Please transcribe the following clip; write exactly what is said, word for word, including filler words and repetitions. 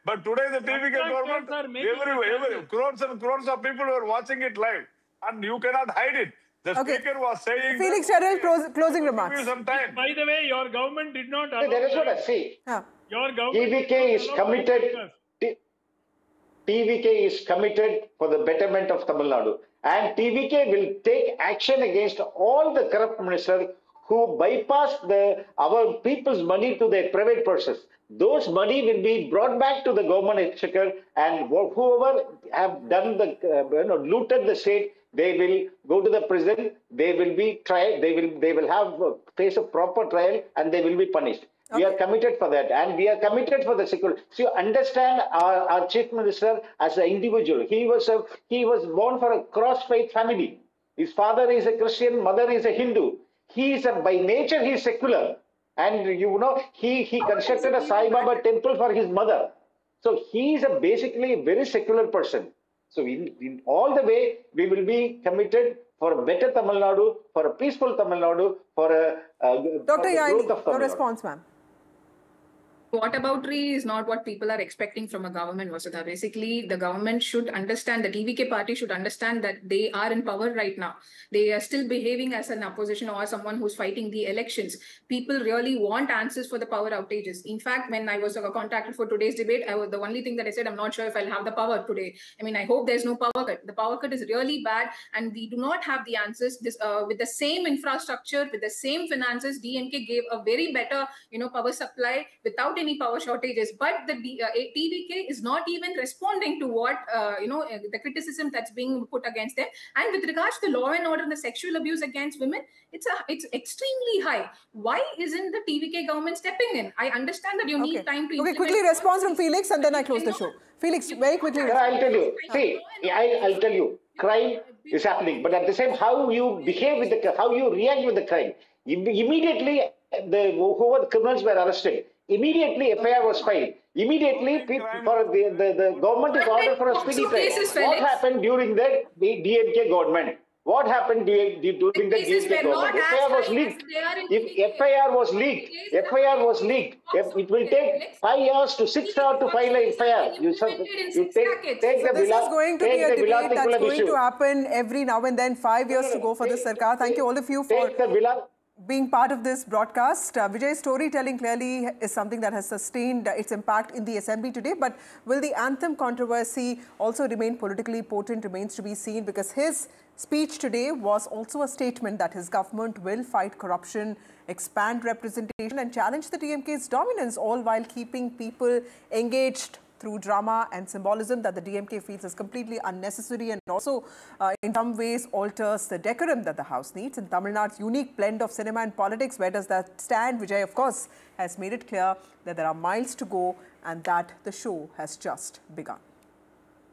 But today the T V K government, every, every, crores and crores of people were watching it live. And you cannot hide it. The okay. speaker was saying... Felix Terrell, close, closing remarks. Some time. By the way, your government did not allow... That is what I see. Huh. Your government T V K is committed... T V K is committed for the betterment of Tamil Nadu. And T V K will take action against all the corrupt ministers who bypass the, our people's money to their private purses. Those money will be brought back to the government exchequer, and whoever have done the, uh, you know, looted the state, they will go to the prison. They will be tried. They will, they will have uh, face a proper trial, and they will be punished. Okay. We are committed for that, and we are committed for the security. So you understand our, our chief minister as an individual. He was a, he was born for a cross-faith family. His father is a Christian, mother is a Hindu. He is a, by nature he is secular. And you know, he, he constructed a Sai Baba temple for his mother. So he is a basically very secular person. So in, in all the way, we will be committed for a better Tamil Nadu, for a peaceful Tamil Nadu, for a, a Doctor Yaini, your response, ma'am. Whataboutery is not what people are expecting from a government, Vasudha. Basically, the government should understand, the T V K party should understand that they are in power right now. They are still behaving as an opposition or someone who's fighting the elections. People really want answers for the power outages. In fact, when I was uh, contacted for today's debate, I was, the only thing that I said, I'm not sure if I'll have the power today. I mean, I hope there's no power cut. The power cut is really bad, and we do not have the answers. This uh, with the same infrastructure, with the same finances, D M K gave a very better, you know, power supply without any power shortages, but the uh, T V K is not even responding to what uh, you know uh, the criticism that's being put against them. And with regards to the law and order and the sexual abuse against women, it's a it's extremely high. Why isn't the T V K government stepping in? I understand that you okay. need time to okay quickly response from Felix, and then I close the show. Felix, very quickly. I'll tell you. See, I, I'll tell you. Crime is happening, but at the same, how you behave with the, how you react with the crime. Immediately, the whoever criminals were arrested. Immediately, F I R was filed. Immediately, people, for the, the, the government is ordered for a speedy trial. What happened during the D M K government? What happened during the D M K government? F I R was leaked. If F I R was leaked, F I R was leaked. It will take five years to six hours to file a F I R. You, you take, take the This is going to be a debate that's going to happen every now and then. Five years to go for the Sarkar. Thank you all of you for being part of this broadcast. Uh, Vijay's storytelling clearly is something that has sustained uh, its impact in the assembly today. But will the anthem controversy also remain politically potent remains to be seen, because his speech today was also a statement that his government will fight corruption, expand representation and challenge the D M K's dominance, all while keeping people engaged through drama and symbolism that the D M K feels is completely unnecessary and also uh, in some ways alters the decorum that the House needs. In Tamil Nadu's unique blend of cinema and politics, where does that stand? Vijay, of course, has made it clear that there are miles to go and that the show has just begun.